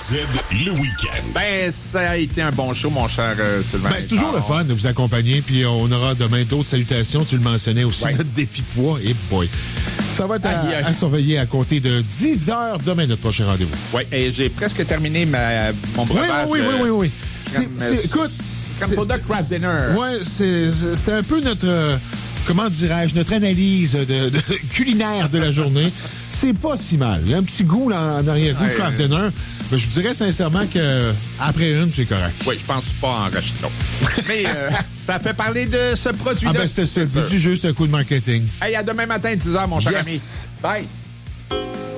le week-end. Ben, ça a été un bon show, mon cher Sylvain. Ben, c'est toujours le fun de vous accompagner, puis on aura demain d'autres salutations. Tu le mentionnais aussi, notre défi de poids. Et boy, ça va être à surveiller à compter de 10 heures demain, notre prochain rendez-vous. Oui, et j'ai presque terminé mon breuvage. Oui. Écoute, Crème soda Craft Dinner. Oui, c'était un peu notre... comment dirais-je, notre analyse de culinaire de la journée. C'est pas si mal. Il y a un petit goût là, en arrière-goût de Craft Dinner. Mais je vous dirais sincèrement qu'après une, c'est correct. Oui, je pense pas en racheter trop. Mais ça fait parler de ce produit-là. Ah ben, c'était ça. Le but du jeu, c'est un coup de marketing. Hey, à demain matin, 10h, mon cher ami. Bye.